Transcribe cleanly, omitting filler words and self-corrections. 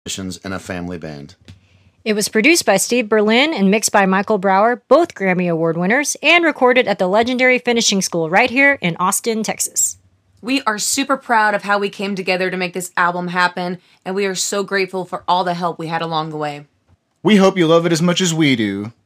musicians in a family band. It was produced by Steve Berlin and mixed by Michael Brower, both Grammy Award winners, and recorded at the legendary Finishing School right here in Austin, Texas. We are super proud of how we came together to make this album happen, and we are so grateful for all the help we had along the way. We hope you love it as much as we do.